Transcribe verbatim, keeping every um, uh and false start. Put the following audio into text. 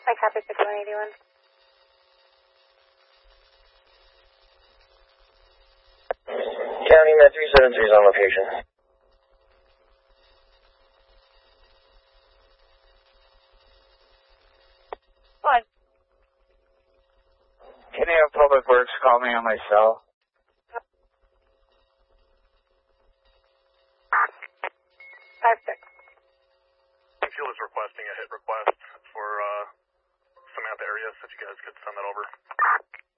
I copy six one eighty-one. County, Met three seven three is on location. Fine. Can you have Public Works call me on my cell? Five six. Fuel is requesting a hit request for uh, Samantha area, so if you guys could send that over.